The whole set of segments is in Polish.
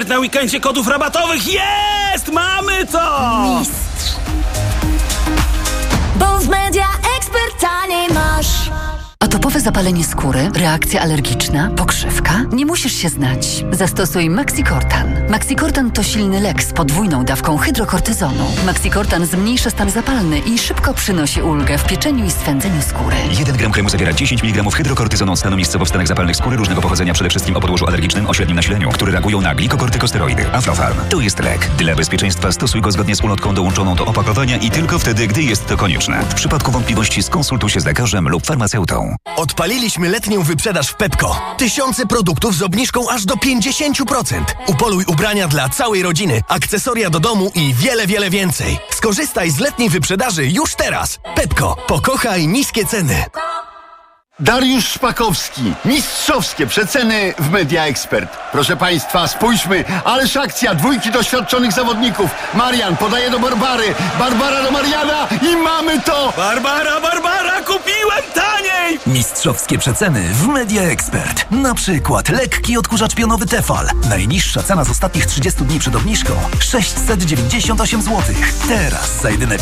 Ekspert na weekendzie kodów rabatowych. Jest! Mamy to! Mistrz. Bo w Media Expert taniej masz. Atopowe zapalenie skóry, reakcja alergiczna, pokrzywka? Nie musisz się znać. Zastosuj Maxicortan. Maxicortan to silny lek z podwójną dawką hydrokortyzonu. Maxicortan zmniejsza stan zapalny i szybko przynosi ulgę w pieczeniu i swędzeniu skóry. 1 gram kremu zawiera 10 mg hydrokortyzonu stanu miejscowo w stanach zapalnych skóry różnego pochodzenia, przede wszystkim o podłożu alergicznym o średnim nasileniu, które reagują na glikokortykosteroidy. Aflofarm to jest lek. Dla bezpieczeństwa stosuj go zgodnie z ulotką dołączoną do opakowania i tylko wtedy, gdy jest to konieczne. W przypadku wątpliwości skonsultuj się z lekarzem lub farmaceutą. Odpaliliśmy letnią wyprzedaż w Pepco. Tysiące produktów z obniżką aż do 50%. Upoluj ubrania dla całej rodziny, akcesoria do domu i wiele, wiele więcej. Skorzystaj z letniej wyprzedaży już teraz. Pepco. Pokochaj niskie ceny. Dariusz Szpakowski. Mistrzowskie przeceny w Media Expert. Proszę Państwa, spójrzmy. Ależ akcja. 2 doświadczonych zawodników. Marian podaje do Barbary. Barbara do Mariana i mamy to! Barbara, kupiłem taniej! Mistrzowskie przeceny w Media Expert. Na przykład lekki odkurzacz pionowy Tefal. Najniższa cena z ostatnich 30 dni przed obniżką 698 zł. Teraz za jedyne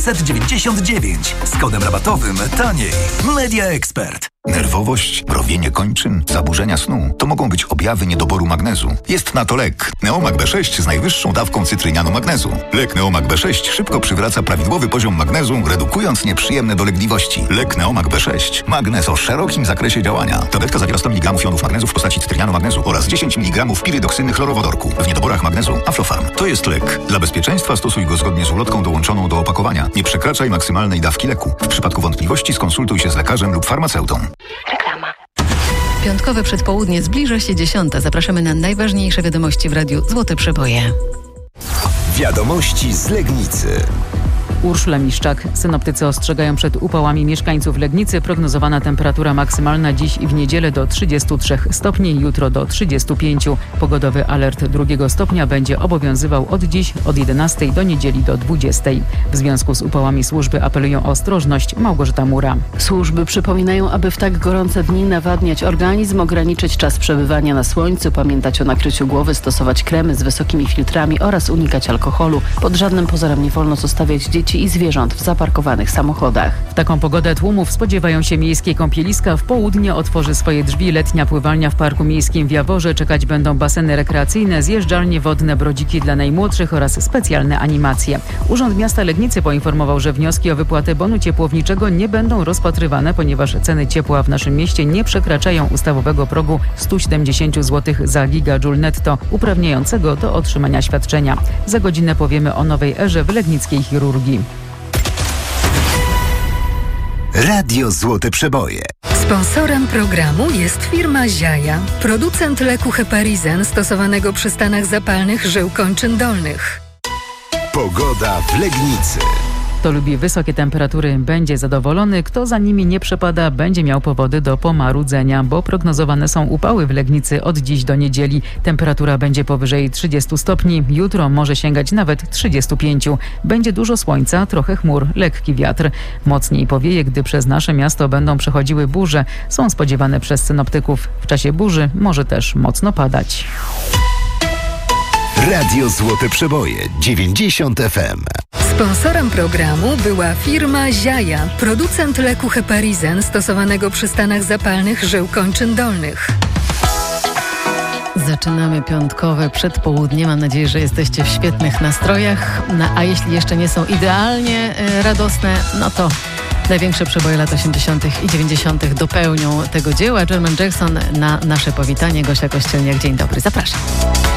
599. Z kodem rabatowym taniej. Media Expert. Nerwowość, mrowienie kończyn, zaburzenia snu to mogą być objawy niedoboru magnezu. Jest na to lek Neomag B6 z najwyższą dawką cytrynianu magnezu. Lek Neomag B6 szybko przywraca prawidłowy poziom magnezu, redukując nieprzyjemne dolegliwości. Lek Neomag B6. Magnez o szerokim zakresie działania. Tabletka zawiera 100 mg jonów magnezu w postaci cytrynianu magnezu oraz 10 mg pirydoksyny chlorowodorku. W niedoborach magnezu Aflofarm. To jest lek. Dla bezpieczeństwa stosuj go zgodnie z ulotką dołączoną do opakowania. Nie przekraczaj maksymalnej dawki leku. W przypadku wątpliwości skonsultuj się z lekarzem lub farmaceutą. Reklama. Piątkowe przedpołudnie, zbliża się 10. Zapraszamy na najważniejsze wiadomości w Radiu Złote Przeboje. Wiadomości z Legnicy. Urszula Miszczak. Synoptycy ostrzegają przed upałami mieszkańców Legnicy. Prognozowana temperatura maksymalna dziś i w niedzielę do 33 stopni, jutro do 35. Pogodowy alert 2 stopnia będzie obowiązywał od dziś od 11 do niedzieli do 20. W związku z upałami służby apelują o ostrożność. Małgorzata Mura. Służby przypominają, aby w tak gorące dni nawadniać organizm, ograniczyć czas przebywania na słońcu, pamiętać o nakryciu głowy, stosować kremy z wysokimi filtrami oraz unikać alkoholu. Pod żadnym pozorem nie wolno zostawiać dzieci i zwierząt w zaparkowanych samochodach. W taką pogodę tłumów spodziewają się miejskie kąpieliska. W południe otworzy swoje drzwi letnia pływalnia w Parku Miejskim w Jaworze. Czekać będą baseny rekreacyjne, zjeżdżalnie wodne, brodziki dla najmłodszych oraz specjalne animacje. Urząd Miasta Legnicy poinformował, że wnioski o wypłatę bonu ciepłowniczego nie będą rozpatrywane, ponieważ ceny ciepła w naszym mieście nie przekraczają ustawowego progu 170 zł za gigajoule netto, uprawniającego do otrzymania świadczenia. Za godzinę powiemy o nowej erze w legnickiej chirurgii. Radio Złote Przeboje. Sponsorem programu jest firma Ziaja, producent leku Heparizen stosowanego przy stanach zapalnych żył kończyn dolnych. Pogoda w Legnicy. Kto lubi wysokie temperatury, będzie zadowolony. Kto za nimi nie przepada, będzie miał powody do pomarudzenia, bo prognozowane są upały w Legnicy od dziś do niedzieli. Temperatura będzie powyżej 30 stopni. Jutro może sięgać nawet 35. Będzie dużo słońca, trochę chmur, lekki wiatr. Mocniej powieje, gdy przez nasze miasto będą przechodziły burze. Są spodziewane przez synoptyków. W czasie burzy może też mocno padać. Radio Złote Przeboje 90 FM. Sponsorem programu była firma Ziaja, producent leku Heparizen stosowanego przy stanach zapalnych żył kończyn dolnych. Zaczynamy piątkowe przedpołudnie. Mam nadzieję, że jesteście w świetnych nastrojach. A jeśli jeszcze nie są idealnie radosne, no to największe przeboje lat 80. i 90. dopełnią tego dzieła. Jermaine Jackson na nasze powitanie. Gosia Kościelniak, dzień dobry, zapraszam.